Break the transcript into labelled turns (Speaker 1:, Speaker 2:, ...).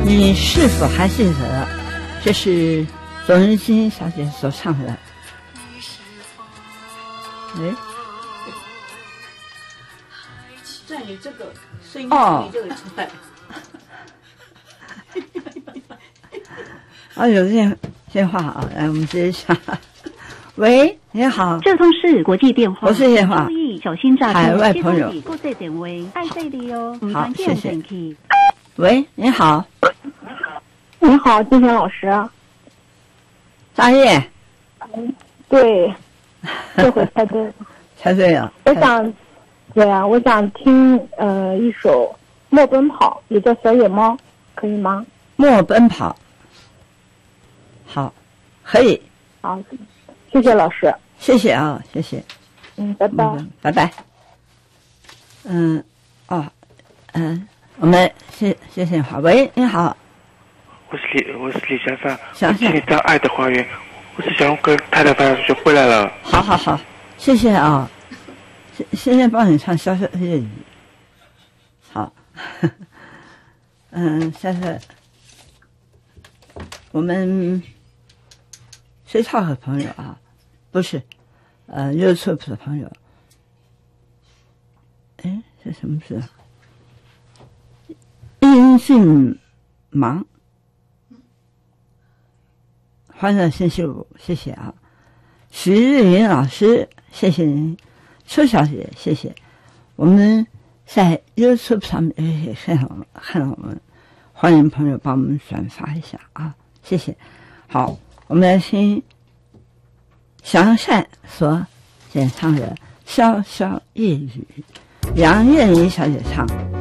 Speaker 1: 你是否还记得？这是董仁金小姐所唱的。哎，
Speaker 2: 在你这个声音里就会出来。
Speaker 1: 哦，有电话啊，来，我们接一下。喂，你好，
Speaker 3: 这通是国际电话，
Speaker 1: 国际电话，
Speaker 3: 注意小心诈骗，
Speaker 1: 海外朋友，
Speaker 3: 国际电话，爱这里哦，
Speaker 1: 好，谢谢。喂，你好，
Speaker 4: 你好，金贤老师。
Speaker 1: 大叶。
Speaker 4: 对，这回猜对了。
Speaker 1: 猜对了。
Speaker 4: 我想听一首《莫奔跑》，也叫《小野猫》，可以吗？
Speaker 1: 莫奔跑。好，可以。
Speaker 4: 好，谢谢老师。
Speaker 1: 谢谢啊，谢谢。
Speaker 4: 拜拜。
Speaker 1: 拜拜。我们谢谢好。喂，你好。
Speaker 5: 我是李先生。我请你到爱的花园。我是想跟太太学回来了。
Speaker 1: 好，谢谢啊。现在帮你唱小小夜雨。好。下次我们谁唱的朋友啊？不是，YouTube 的朋友。哎，这什么字？音讯忙。欢乐星期五，谢谢啊。徐日云老师，谢谢您。邱小姐，谢谢。我们在 YouTube 上面也看到我们，欢迎朋友帮我们转发一下啊，谢谢。好，我们来听祥善所演唱的《潇潇夜雨》，杨燕妮小姐唱。